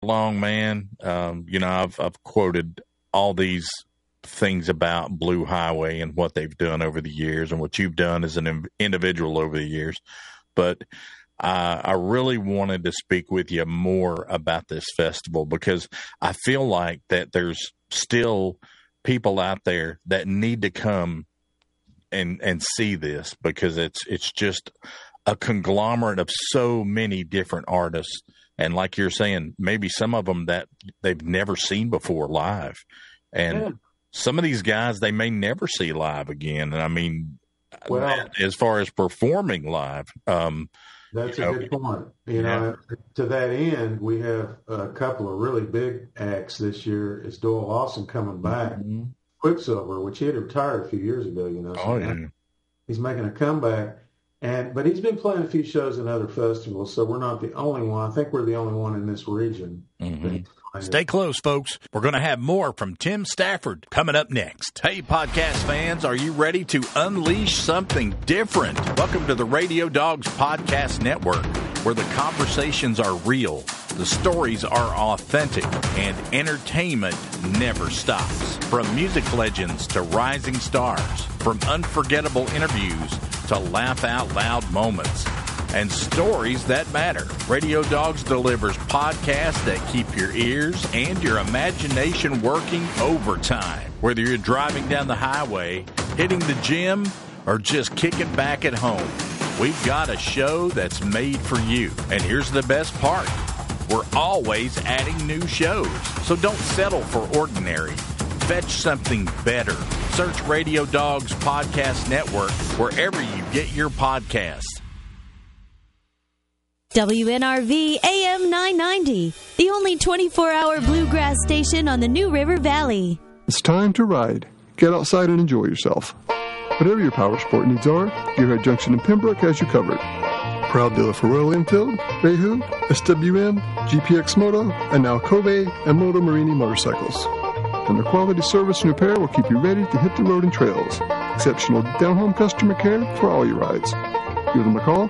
long, man. I've quoted all these things about Blue Highway and what they've done over the years and what you've done as an individual over the years. But I really wanted to speak with you more about this festival because I feel like that there's still people out there that need to come and see this because it's just a conglomerate of so many different artists. And like you're saying, maybe some of them that they've never seen before live. And some of these guys, they may never see live again. And I mean, as far as performing live, that's a good point. You know, to that end, we have a couple of really big acts this year. It's Doyle Lawson coming back. Mm-hmm. Quicksilver, which he had retired a few years ago, you know. So he's making a comeback. But he's been playing a few shows in other festivals, so we're not the only one. I think we're the only one in this region. Mm-hmm. Stay close, folks. We're going to have more from Tim Stafford coming up next. Hey, podcast fans, are you ready to unleash something different? Welcome to the Radio Dogs Podcast Network, where the conversations are real, the stories are authentic, and entertainment never stops. From music legends to rising stars, from unforgettable interviews to laugh-out-loud moments, and stories that matter. Radio Dogs delivers podcasts that keep your ears and your imagination working overtime. Whether you're driving down the highway, hitting the gym, or just kicking back at home, we've got a show that's made for you. And here's the best part. We're always adding new shows, so don't settle for ordinary. Fetch something better. Search Radio Dogs Podcast Network wherever you get your podcasts. WNRV AM 990, the only 24-hour bluegrass station on the New River Valley. It's time to ride. Get outside and enjoy yourself. Whatever your power sport needs are, Gearhead Junction in Pembroke has you covered. Proud dealer for Royal Enfield, Behu, SWM, GPX Moto, and now Kobe and Moto Marini motorcycles. And their quality service and repair will keep you ready to hit the road and trails. Exceptional down-home customer care for all your rides. Give them a call,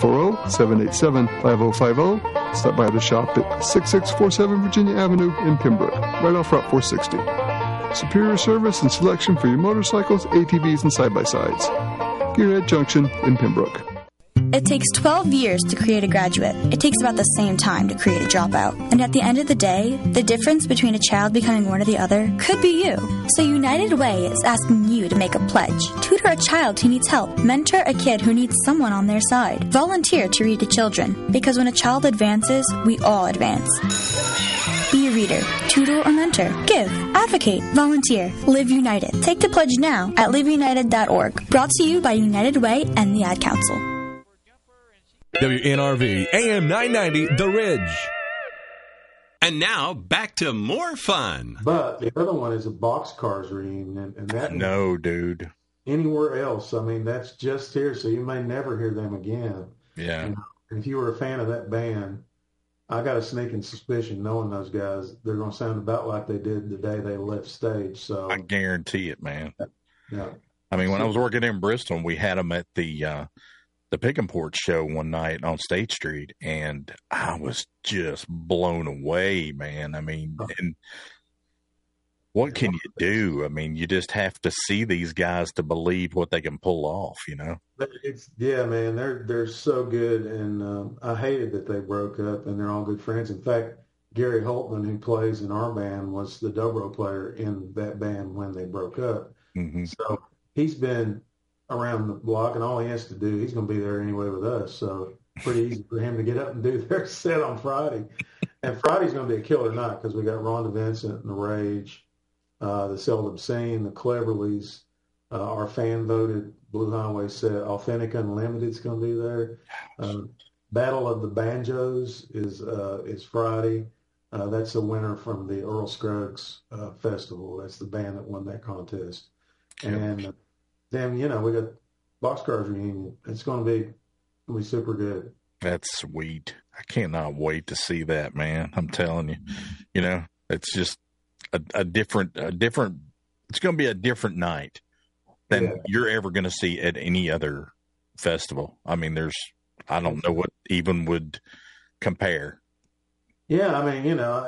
540-787-5050. Stop by the shop at 6647 Virginia Avenue in Pembroke, right off Route 460. Superior service and selection for your motorcycles, ATVs, and side-by-sides. Gearhead Junction in Pembroke. It takes 12 years to create a graduate. It takes about the same time to create a dropout. And at the end of the day, the difference between a child becoming one or the other could be you. So United Way is asking you to make a pledge. Tutor a child who needs help. Mentor a kid who needs someone on their side. Volunteer to read to children. Because when a child advances, we all advance. Be a reader, tutor or mentor. Give, advocate, volunteer. Live United. Take the pledge now at liveunited.org. Brought to you by United Way and the Ad Council. WNRV AM 990, The Ridge. And now, back to more fun. But the other one is a Boxcars reunion. And that no, dude. Anywhere else, I mean, that's just here, so you may never hear them again. Yeah. And if you were a fan of that band, I got a sneaking suspicion, knowing those guys, they're going to sound about like they did the day they left stage. So I guarantee it, man. Yeah. I mean, when I was working in Bristol, we had them at the Pick and Port show one night on State Street, and I was just blown away, man. I mean, and what can you do? I mean, you just have to see these guys to believe what they can pull off, you know? Yeah, man, they're so good, and I hated that they broke up, and they're all good friends. In fact, Gary Holtman, who plays in our band, was the dobro player in that band when they broke up. Mm-hmm. So he's been around the block, and all he has to do, he's going to be there anyway with us. So pretty easy for him to get up and do their set on Friday. And Friday's going to be a killer night because we got Rhonda Vincent and The Rage, the Seldom Seen, the Cleverleys, our fan-voted Blue Highway set, Authentic Unlimited is going to be there. Battle of the Banjos is Friday. That's a winner from the Earl Scruggs Festival. That's the band that won that contest. And then, you know, we got Boxcars reunion. It's going to be super good. That's sweet. I cannot wait to see that, man. I'm telling you, you know, it's just a different, it's going to be a different night than you're ever going to see at any other festival. I mean, I don't know what even would compare. Yeah, I mean,